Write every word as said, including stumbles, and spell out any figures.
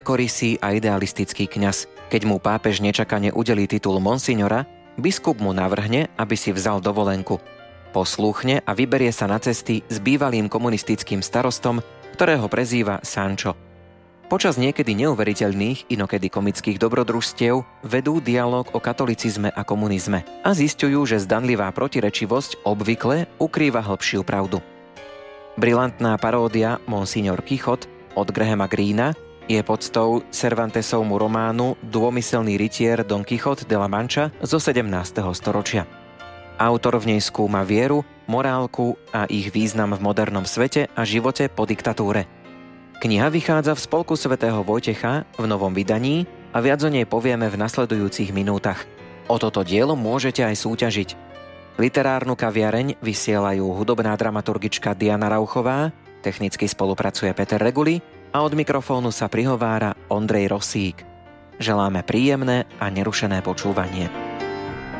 Korysý a idealistický kňaz. Keď mu pápež nečakane udelí titul monsignora, biskup mu navrhne, aby si vzal dovolenku. Poslúchne a vyberie sa na cesty s bývalým komunistickým starostom, ktorého prezýva Sancho. Počas niekedy neuveriteľných, inokedy komických dobrodružstiev vedú dialog o katolicizme a komunizme a zisťujú, že zdanlivá protirečivosť obvykle ukrýva hlbšiu pravdu. Brilantná paródia Monsignor Quixote od Grahama Greena je podstou Cervantesovmu románu Dômyselný rytier Don Quixote de la Mancha zo sedemnásteho storočia. Autor v nej skúma vieru, morálku a ich význam v modernom svete a živote po diktatúre. Kniha vychádza v spolku svätého Vojtecha v novom vydaní a viac o nej povieme v nasledujúcich minútach. O toto dielo môžete aj súťažiť. Literárnu kaviareň vysielajú hudobná dramaturgička Diana Rauchová, technicky spolupracuje Peter Reguli a od mikrofónu sa prihovára Ondrej Rosík. Želáme príjemné a nerušené počúvanie.